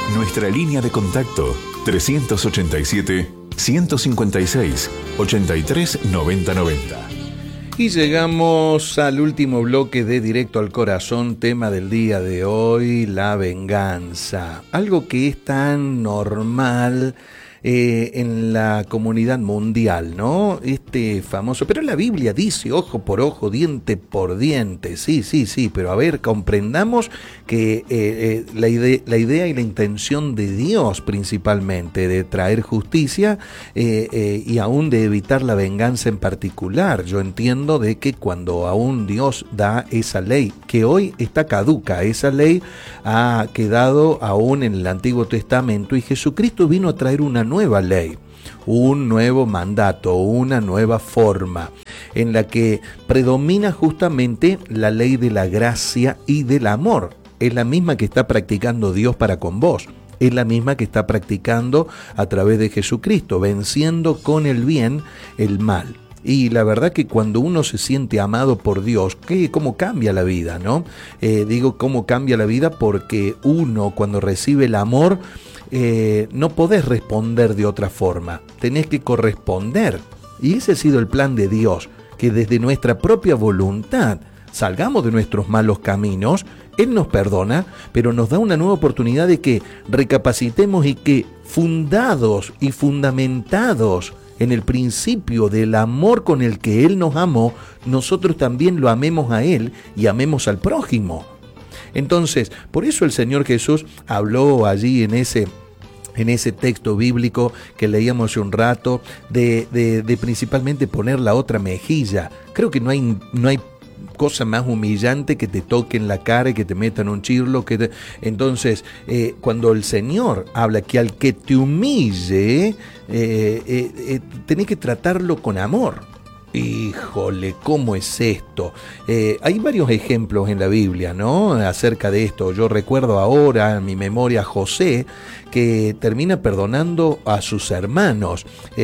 Nuestra línea de contacto 387-156-839090. Y llegamos al último bloque de Directo al Corazón, tema del día de hoy, la venganza. Algo que es tan normal en la comunidad mundial, ¿no? Este famoso, pero la Biblia dice ojo por ojo, diente por diente, sí, pero a ver, comprendamos que la idea y la intención de Dios principalmente de traer justicia y aún de evitar la venganza en particular. Yo entiendo de que cuando aún Dios da esa ley, que hoy está caduca, esa ley ha quedado aún en el Antiguo Testamento y Jesucristo vino a traer una nueva ley, un nuevo mandato, una nueva forma en la que predomina justamente la ley de la gracia y del amor. Es la misma que está practicando Dios para con vos. Es la misma que está practicando a través de Jesucristo, venciendo con el bien el mal. Y la verdad que cuando uno se siente amado por Dios, ¿cómo cambia la vida, no? Digo, ¿cómo cambia la vida? Porque uno cuando recibe el amor, no podés responder de otra forma, tenés que corresponder. Y ese ha sido el plan de Dios, que desde nuestra propia voluntad salgamos de nuestros malos caminos. Él nos perdona, pero nos da una nueva oportunidad de que recapacitemos y que fundados y fundamentados en el principio del amor con el que Él nos amó, nosotros también lo amemos a Él y amemos al prójimo. Entonces, por eso el Señor Jesús habló allí en ese texto bíblico que leíamos hace un rato, de principalmente poner la otra mejilla. Creo que no hay cosa más humillante que te toquen la cara y que te metan un chirlo. Entonces, cuando el Señor habla que al que te humille, tenés que tratarlo con amor. Híjole, ¿cómo es esto? Hay varios ejemplos en la Biblia, ¿no? Acerca de esto. Yo recuerdo ahora en mi memoria a José, que termina perdonando a sus hermanos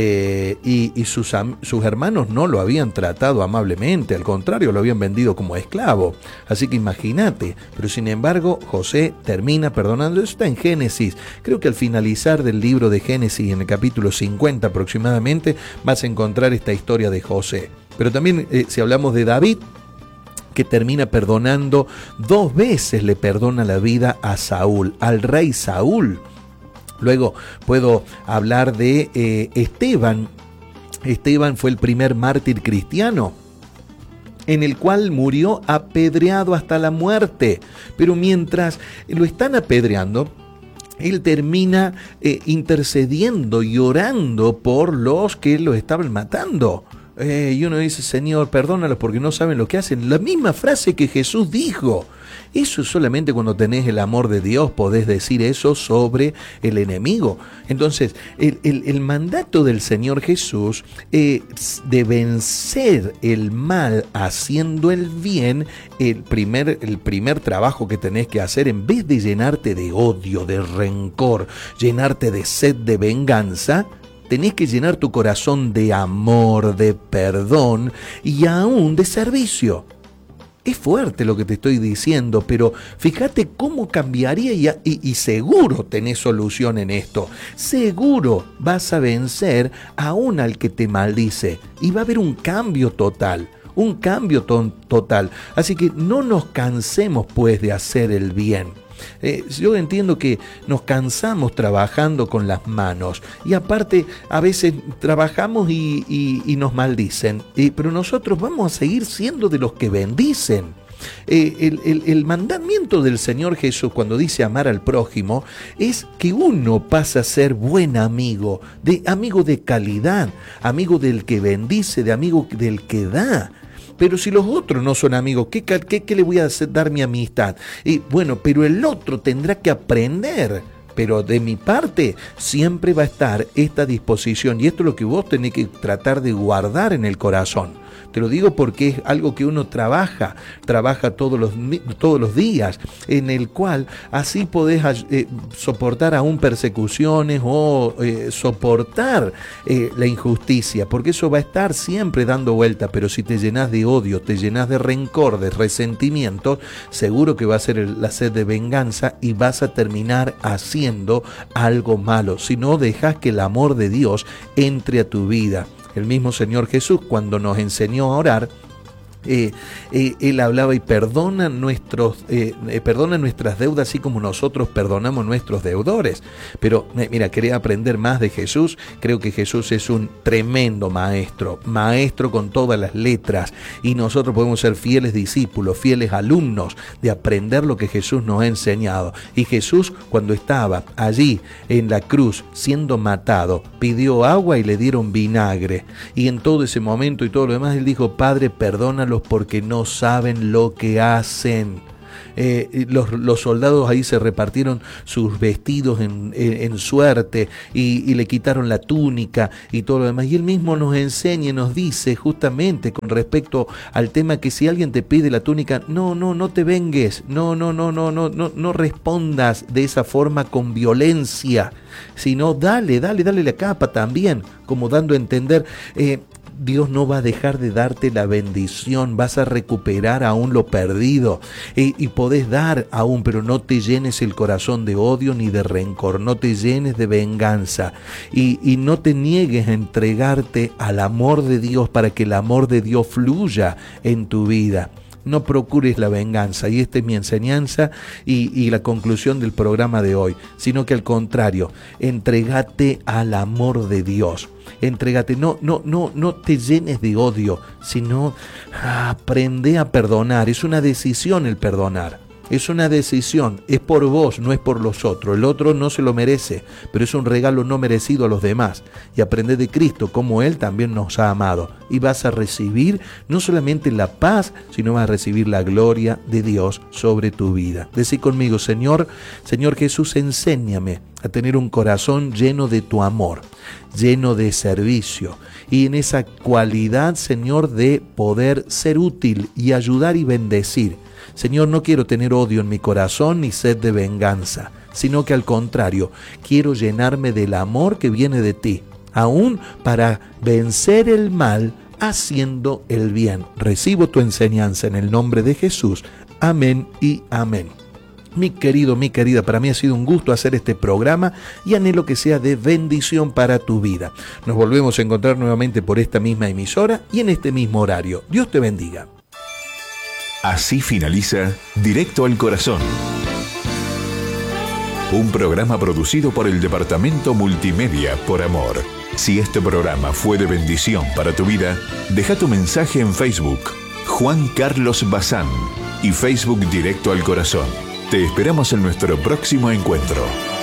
y sus hermanos no lo habían tratado amablemente, al contrario, lo habían vendido como esclavo. Así que imagínate, pero sin embargo José termina perdonando. Eso está en Génesis. Creo que al finalizar del libro de Génesis, en el capítulo 50 aproximadamente, vas a encontrar esta historia de José. Pero también si hablamos de David, que termina perdonando 2 veces, le perdona la vida a Saúl, al rey Saúl. Luego puedo hablar de Esteban. Esteban fue el primer mártir cristiano, en el cual murió apedreado hasta la muerte. Pero mientras lo están apedreando, él termina intercediendo y orando por los que lo estaban matando. Y uno dice, Señor, perdónalos porque no saben lo que hacen. La misma frase que Jesús dijo. Eso solamente cuando tenés el amor de Dios podés decir eso sobre el enemigo. Entonces, el mandato del Señor Jesús de vencer el mal haciendo el bien, el primer trabajo que tenés que hacer, en vez de llenarte de odio, de rencor, llenarte de sed de venganza, tenés que llenar tu corazón de amor, de perdón y aún de servicio. Es fuerte lo que te estoy diciendo, pero fíjate cómo cambiaría y seguro tenés solución en esto. Seguro vas a vencer aún al que te maldice y va a haber un cambio total. Total. Así que no nos cansemos pues de hacer el bien. Yo entiendo que nos cansamos trabajando con las manos y aparte a veces trabajamos y nos maldicen, pero nosotros vamos a seguir siendo de los que bendicen. El mandamiento del Señor Jesús cuando dice amar al prójimo es que uno pasa a ser buen amigo de calidad, amigo del que bendice, de amigo del que da. Pero si los otros no son amigos, ¿qué le voy a dar mi amistad? Y bueno, pero el otro tendrá que aprender. Pero de mi parte siempre va a estar esta disposición. Y esto es lo que vos tenés que tratar de guardar en el corazón. Te lo digo porque es algo que uno trabaja todos los días, en el cual así podés soportar aún persecuciones o soportar la injusticia, porque eso va a estar siempre dando vuelta. Pero si te llenas de odio, te llenas de rencor, de resentimiento, seguro que va a ser la sed de venganza y vas a terminar haciendo algo malo, si no dejas que el amor de Dios entre a tu vida. El mismo Señor Jesús, cuando nos enseñó a orar, él hablaba y perdona nuestras deudas así como nosotros perdonamos nuestros deudores. Pero mira, quería aprender más de Jesús. Creo que Jesús es un tremendo maestro con todas las letras, y nosotros podemos ser fieles discípulos, fieles alumnos de aprender lo que Jesús nos ha enseñado. Y Jesús, cuando estaba allí en la cruz siendo matado, pidió agua y le dieron vinagre, y en todo ese momento y todo lo demás él dijo: Padre, perdónalos porque no saben lo que hacen. Los soldados ahí se repartieron sus vestidos en suerte y le quitaron la túnica y todo lo demás. Y él mismo nos enseña y nos dice justamente con respecto al tema que si alguien te pide la túnica, no te vengues, no respondas de esa forma con violencia, sino dale la capa también, como dando a entender, Dios no va a dejar de darte la bendición, vas a recuperar aún lo perdido, y podés dar aún, pero no te llenes el corazón de odio ni de rencor, no te llenes de venganza, y no te niegues a entregarte al amor de Dios para que el amor de Dios fluya en tu vida. No procures la venganza, y esta es mi enseñanza y la conclusión del programa de hoy, sino que al contrario, entregate al amor de Dios. Entrégate, no te llenes de odio, sino aprende a perdonar. Es una decisión el perdonar. Es una decisión, es por vos, no es por los otros. El otro no se lo merece, pero es un regalo no merecido a los demás. Y aprende de Cristo como Él también nos ha amado. Y vas a recibir no solamente la paz, sino vas a recibir la gloria de Dios sobre tu vida. Decí conmigo: Señor Jesús, enséñame a tener un corazón lleno de tu amor, lleno de servicio, y en esa cualidad, Señor, de poder ser útil y ayudar y bendecir. Señor, no quiero tener odio en mi corazón ni sed de venganza, sino que al contrario, quiero llenarme del amor que viene de ti, aún para vencer el mal haciendo el bien. Recibo tu enseñanza en el nombre de Jesús. Amén y amén. Mi querido, mi querida, para mí ha sido un gusto hacer este programa y anhelo que sea de bendición para tu vida. Nos volvemos a encontrar nuevamente por esta misma emisora y en este mismo horario. Dios te bendiga. Así finaliza Directo al Corazón. Un programa producido por el Departamento Multimedia por Amor. Si este programa fue de bendición para tu vida, deja tu mensaje en Facebook, Juan Carlos Bazán, y Facebook Directo al Corazón. Te esperamos en nuestro próximo encuentro.